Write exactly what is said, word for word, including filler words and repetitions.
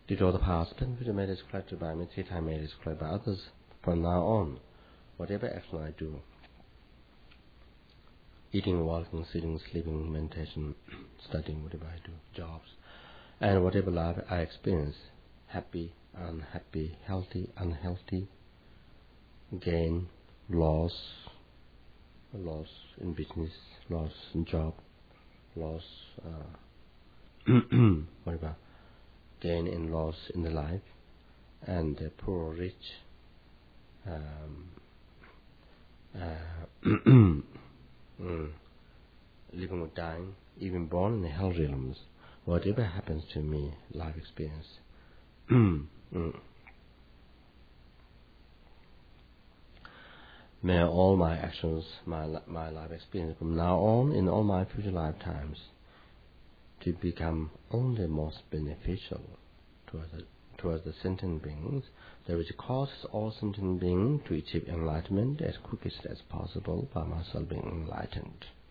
Due to the past, ten future made is collected by me, three time made is collected by others. From now on, whatever action I do, eating, walking, sitting, sleeping, meditation, studying, whatever I do, jobs, and whatever life I experience, happy, unhappy, healthy, unhealthy, gain, loss, loss in business, loss in job, loss, uh, whatever, gain and loss in the life, and the poor or rich, um, uh, mm, living or dying, even born in the hell realms, whatever happens to me, life experience. mm. May all my actions, my my life experience from now on in all my future lifetimes to become only most beneficial towards the, towards the sentient beings, that which causes all sentient beings to achieve enlightenment as quickest as possible by myself being enlightened.